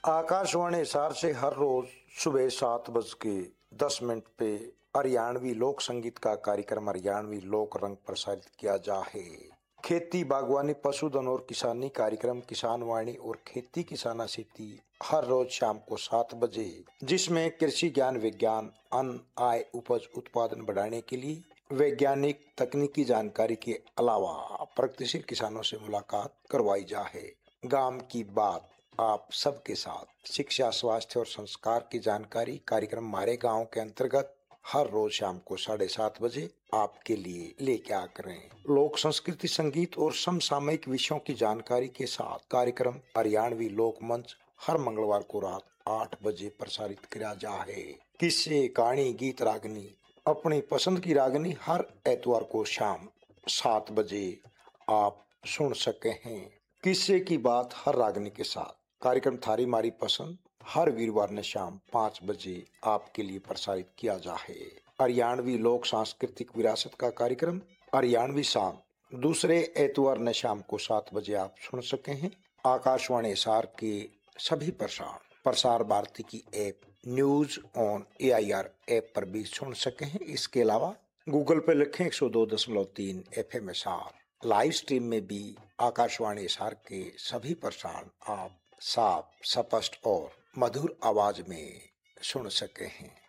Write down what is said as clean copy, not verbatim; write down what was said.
आकाशवाणी हिसार से हर रोज सुबह 7:10 पे हरियाणवी लोक संगीत का कार्यक्रम हरियाणवी लोक रंग प्रसारित किया जा है। खेती बागवानी पशुधन और किसानी कार्यक्रम किसान वाणी और खेती किसाना सेती हर रोज शाम को 7 बजे, जिसमें कृषि ज्ञान विज्ञान अन्न आय उपज उत्पादन बढ़ाने के लिए वैज्ञानिक तकनीकी जानकारी के अलावा प्रगतिशील किसानों से मुलाकात करवाई जा है। गांव की बात आप सबके साथ शिक्षा स्वास्थ्य और संस्कार की जानकारी कार्यक्रम हमारे गांव के अंतर्गत हर रोज शाम को 7:30 बजे आपके लिए लेके आ करें। लोक संस्कृति संगीत और समसामयिक विषयों की जानकारी के साथ कार्यक्रम हरियाणवी लोक मंच हर मंगलवार को रात 8 बजे प्रसारित किया जा है। किस्से कहानी गीत रागनी अपनी पसंद की रागनी हर एतवार को शाम 7 बजे आप सुन सके हैं। किस्से की बात हर रागनी के साथ कार्यक्रम थारी मारी पसंद हर वीरवार ने शाम 5 बजे आपके लिए प्रसारित किया जा है। हरियाणवी लोक सांस्कृतिक विरासत का कार्यक्रम हरियाणवी सांग दूसरे एतवार ने शाम को 7 बजे आप सुन सके हैं। आकाशवाणी हिसार के सभी प्रसार भारती की app news on AIR app पर भी सुन सके हैं। इसके अलावा गूगल पे लिखें 102.3 FM हिसार। लाइव स्ट्रीम में भी आकाशवाणी हिसार के सभी प्रसारण आप साफ स्पष्ट और मधुर आवाज में सुन सके हैं।